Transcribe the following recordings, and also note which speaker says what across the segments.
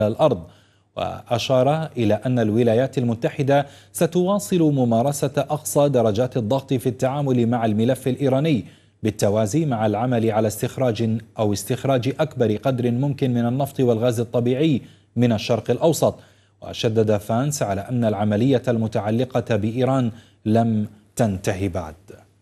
Speaker 1: الأرض. وأشار إلى أن الولايات المتحدة ستواصل ممارسة أقصى درجات الضغط في التعامل مع الملف الإيراني بالتوازي مع العمل على استخراج أكبر قدر ممكن من النفط والغاز الطبيعي من الشرق الأوسط. وشدد فانس على أن العملية المتعلقة بإيران لم تنتهي بعد.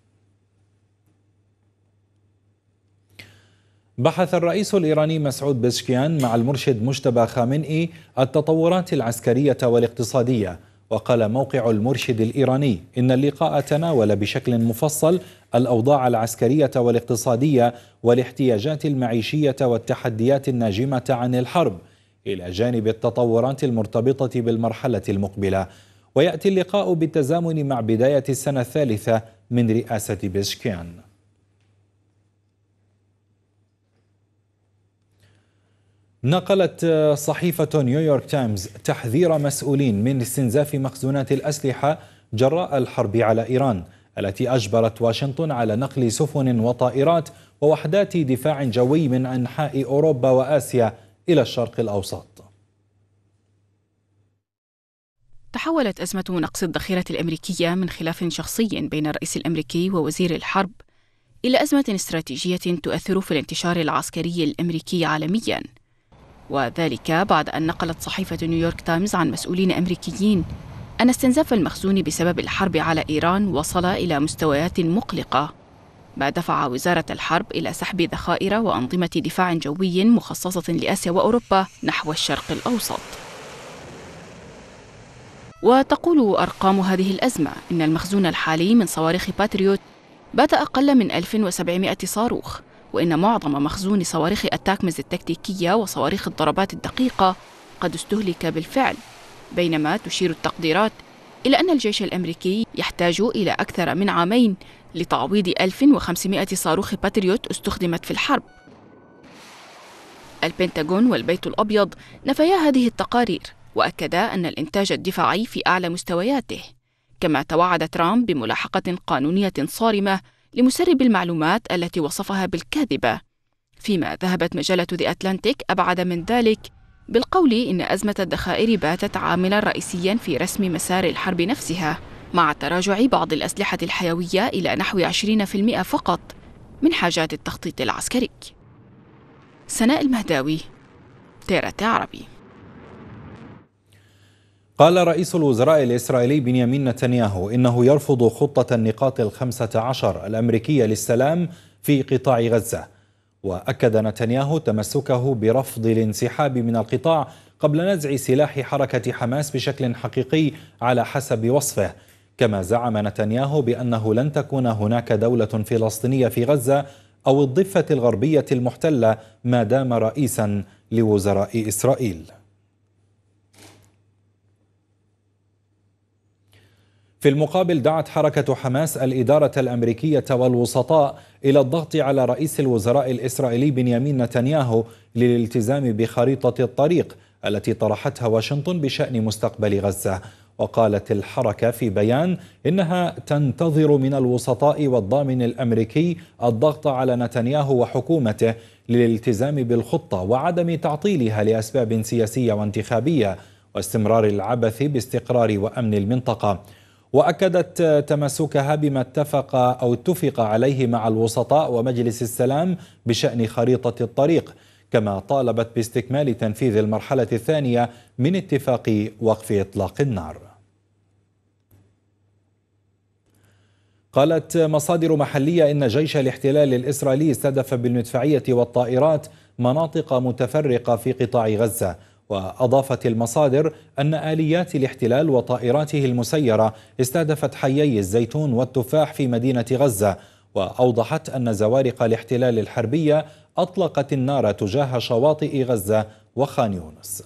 Speaker 1: بحث الرئيس الإيراني مسعود بزشكيان مع المرشد مجتبى خامنئي التطورات العسكرية والاقتصادية. وقال موقع المرشد الإيراني إن اللقاء تناول بشكل مفصل الأوضاع العسكرية والاقتصادية والاحتياجات المعيشية والتحديات الناجمة عن الحرب، إلى جانب التطورات المرتبطة بالمرحلة المقبلة. ويأتي اللقاء بالتزامن مع بداية السنة الثالثة من رئاسة بزشكيان. نقلت صحيفة نيويورك تايمز تحذير مسؤولين من استنزاف مخزونات الأسلحة جراء الحرب على إيران، التي أجبرت واشنطن على نقل سفن وطائرات ووحدات دفاع جوي من أنحاء أوروبا وآسيا إلى الشرق الأوسط.
Speaker 2: تحولت أزمة نقص الذخيرة الأمريكية من خلاف شخصي بين الرئيس الأمريكي ووزير الحرب إلى أزمة استراتيجية تؤثر في الانتشار العسكري الأمريكي عالمياً، وذلك بعد أن نقلت صحيفة نيويورك تايمز عن مسؤولين أمريكيين أن استنزاف المخزون بسبب الحرب على إيران وصل إلى مستويات مقلقة، ما دفع وزارة الحرب إلى سحب ذخائر وأنظمة دفاع جوي مخصصة لآسيا وأوروبا نحو الشرق الأوسط. وتقول أرقام هذه الأزمة إن المخزون الحالي من صواريخ باتريوت بات أقل من 1700 صاروخ، وإن معظم مخزون صواريخ التاكمز التكتيكية وصواريخ الضربات الدقيقة قد استهلك بالفعل، بينما تشير التقديرات إلى أن الجيش الأمريكي يحتاج إلى أكثر من عامين لتعويض 1500 صاروخ باتريوت استخدمت في الحرب. البنتاغون والبيت الأبيض نفيا هذه التقارير، وأكدا أن الإنتاج الدفاعي في أعلى مستوياته، كما توعد ترامب بملاحقة قانونية صارمة لمسرب المعلومات التي وصفها بالكاذبة، فيما ذهبت مجلة ذا أتلانتيك أبعد من ذلك بالقول إن أزمة الذخائر باتت عاملاً رئيسياً في رسم مسار الحرب نفسها، مع تراجع بعض الأسلحة الحيوية إلى نحو 20% فقط من حاجات التخطيط العسكري. سناء المهداوي، تيرت عربي.
Speaker 1: قال رئيس الوزراء الإسرائيلي بنيامين نتنياهو إنه يرفض خطة النقاط 15 الأمريكية للسلام في قطاع غزة. وأكد نتنياهو تمسكه برفض الانسحاب من القطاع قبل نزع سلاح حركة حماس بشكل حقيقي على حسب وصفه. كما زعم نتنياهو بأنه لن تكون هناك دولة فلسطينية في غزة أو الضفة الغربية المحتلة ما دام رئيسا لوزراء إسرائيل. في المقابل دعت حركة حماس الإدارة الأمريكية والوسطاء إلى الضغط على رئيس الوزراء الإسرائيلي بنيامين نتنياهو للالتزام بخريطة الطريق التي طرحتها واشنطن بشأن مستقبل غزة. وقالت الحركة في بيان إنها تنتظر من الوسطاء والضامن الأمريكي الضغط على نتنياهو وحكومته للالتزام بالخطة وعدم تعطيلها لأسباب سياسية وانتخابية، واستمرار العبث باستقرار وأمن المنطقة. وأكدت تمسكها بما اتفق عليه مع الوسطاء ومجلس السلام بشأن خريطة الطريق، كما طالبت باستكمال تنفيذ المرحلة الثانية من اتفاق وقف إطلاق النار. قالت مصادر محلية إن جيش الاحتلال الإسرائيلي استهدف بالمدفعية والطائرات مناطق متفرقة في قطاع غزة. وأضافت المصادر أن آليات الاحتلال وطائراته المسيرة استهدفت حيي الزيتون والتفاح في مدينة غزة. وأوضحت أن زوارق الاحتلال الحربية أطلقت النار تجاه شواطئ غزة وخان يونس.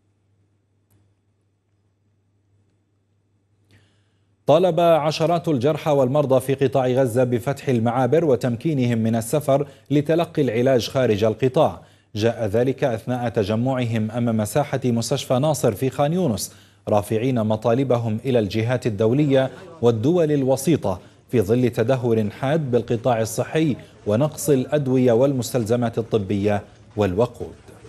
Speaker 1: طالب عشرات الجرحى والمرضى في قطاع غزة بفتح المعابر وتمكينهم من السفر لتلقي العلاج خارج القطاع. جاء ذلك أثناء تجمعهم أمام ساحة مستشفى ناصر في خان يونس، رافعين مطالبهم إلى الجهات الدولية والدول الوسيطة في ظل تدهور حاد بالقطاع الصحي ونقص الأدوية والمستلزمات الطبية والوقود.